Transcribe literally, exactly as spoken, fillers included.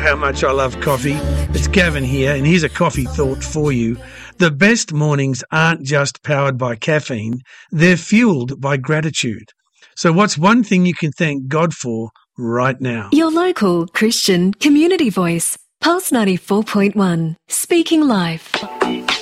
how much I love coffee. It's Gavin here, and here's a coffee thought for you. The best mornings aren't just powered by caffeine, they're fueled by gratitude. So what's one thing you can thank God for right now? Your local Christian community voice, Pulse ninety-four point one, speaking live.